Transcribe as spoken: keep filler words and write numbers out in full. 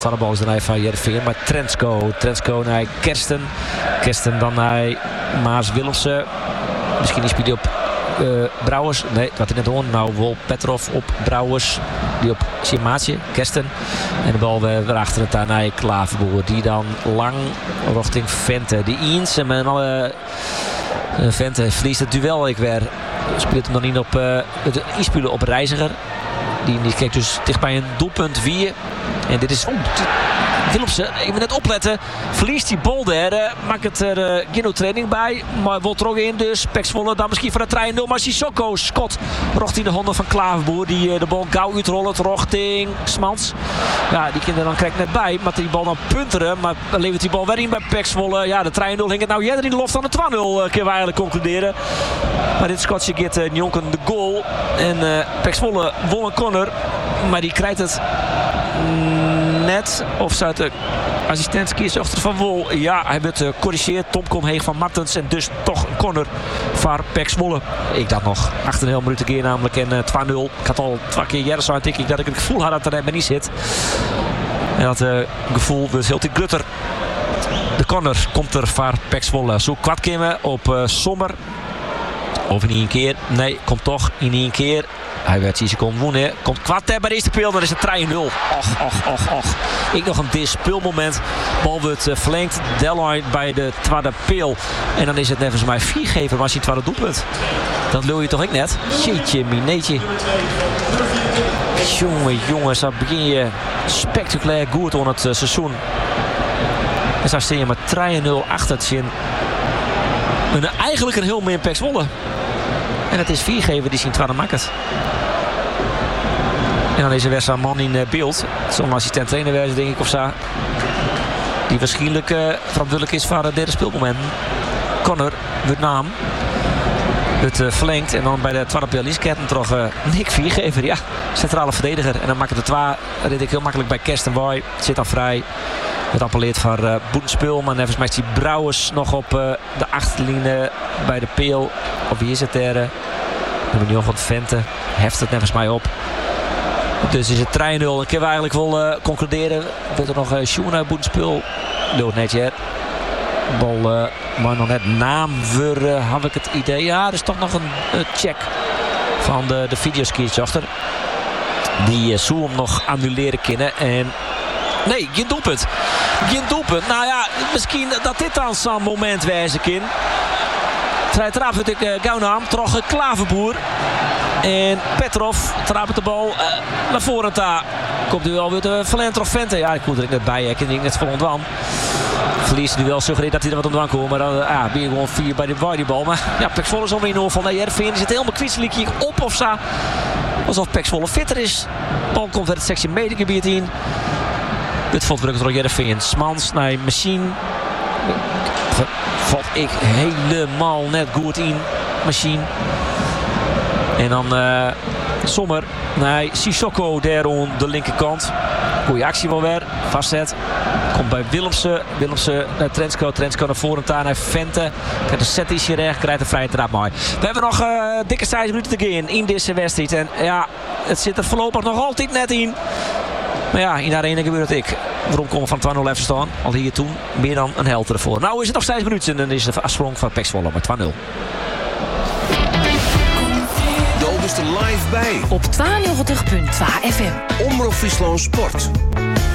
Tannenbal is dan hij van Heerenveen, maar Trensko. Trensko naar Kersten. Kersten dan naar Maas Willemsen. Misschien is hij op uh, Brouwers. Nee, wat hij net hoorde. Nou, Wol Petrov op Brouwers. Die op Simaatje, Kersten. En de bal weer, weer achter het daar naar Klaverboer. Die dan lang richting Vente. Die Iens en alle uh, Vente verliest het duel. Ik weer speelt hem dan in op uh, het inspelen op Reiziger. Die, die kijkt dus dicht bij een doelpunt vier. En dit is... Oh, Willemsen, even net opletten. Verliest die bal daar. Uh, maakt het er uh, geen training bij. Maar wordt er ook in. Dus Pek Zwolle dan misschien van de drie nul. Maar Sissoko, Scott. Richting de handen van Klaverboer. Die uh, de bal gauw uitrollen. Richting Smans. Ja, die kinderen dan krijgt net bij. Maar die bal dan punteren. Maar dan levert die bal weer in bij Pek Zwolle. Ja, de drie nul hing het nou eerder in de loft dan de twee nul. Uh, kunnen we eigenlijk concluderen. Maar dit Scotje geeft uh, Njonken de goal. En uh, Pek Zwolle won een corner. Maar die krijgt het... net of ze uit de assistent kiest achter Van Wol. Ja, hij wordt gecorrigeerd. Tom komt heen van Martens en dus toch een corner voor Pek Zwolle. Ik dacht nog acht en een half minuten keer namelijk en uh, twee nul. Ik had al twee keer jaren zo denk ik dat ik het gevoel had dat er bij niet zit. En dat uh, gevoel was heel te grutter. De corner komt er voor Pek Zwolle. Zo kwart keer op uh, Sommer. Of in één keer. Nee, komt toch in één keer. Hij werd zien kon wonen. Komt kwart bij de eerste peel. Dan is het drie nul. Och, och, och, och. Ik nog een dispeelmoment. Bal wordt uh, verlengd. Deadline bij de tweede peel. En dan is het nevens mij viergever. Maar als je het tweede doelpunt. Dat lul je toch ik net. Jeetje, mineetje. Jongen, jongens. Dan begin je spectaculair goed aan het uh, seizoen. En zo steen je maar drie nul achter het zin. En eigenlijk een heel meer Pek Zwolle. En het is viergever die zien tweede maakt. En dan is er weer zo'n man in beeld. Zo'n assistent trainer wezen denk ik of zo. Die waarschijnlijk uh, verantwoordelijk is voor het derde speelmoment. Connor, Vietnam. Het uh, verlengt en dan bij de tweede peel is Ketten toch uh, Nick viergever. Ja, centrale verdediger. En dan maakt het de twee. Red ik heel makkelijk bij Kersten Boy. Zit dan vrij. Het appelleert van uh, Boenspul. Maar nevens mij is die Brouwers nog op uh, de achterlinie bij de peel. Of wie is het er? Uh, Nummer nul van Vente. Heft het nevens mij op. Dus is het drie nul. Dan kunnen we eigenlijk wel uh, concluderen. Wordt er nog uh, Sjoen Boenspul. Loopt net hier. Bal uh, maar nog net naam voor uh, had ik het idee. Ja, er is toch nog een uh, check van de, de videoskiers achter. Die uh, Zoom nog annuleren kunnen. En nee, geen doelpunt. Geen doelpunt. Nou ja, misschien dat dit dan zo'n moment wezen kan. Vrij trap vind ik uh, gauw naam. Terug Klaverboer. En Petrov trapt de bal uh, naar voren daar. Komt nu alweer de Valentrov Vente. Ja, ik moet er net bij. Ik denk net voor ontwan. Verliest nu wel suggereert dat hij er wat ontwan komt. Maar dan uh, ah, ben je gewoon vier bij de volleybal. Maar ja, Pek Zwolle is alweer nul van de Heerenveen. Zit helemaal kwitselijk op of zo. Alsof Pek Zwolle fitter is. De bal komt uit het sectie medegebied in. Dit valt druk door Heerenveen. Smans naar Machine. Valt ik helemaal net goed in. Machine. En dan uh, Sommer naar Sissoko daar aan de linkerkant. Goeie actie wel weer. Vastzet. Komt bij Willemsen. Willemsen naar Trensko. Trensko naar voren daar naar Vente. Krijgt een set is hier recht. Krijgt een vrije trap mooi. We hebben nog uh, dikke zes minuten te gaan in deze wedstrijd. En ja, het zit er voorlopig nog altijd net in. Maar ja, in de arena gebeurt het ik. Waarom komen we van twee nul even staan? Al hier toen meer dan een helft ervoor. Nou is het nog zes minuten en dan is de afsprong van Pek Zwolle met twee nul. De live bij op tweeënnegentig punt twee F M. Omroep Friesland Sport.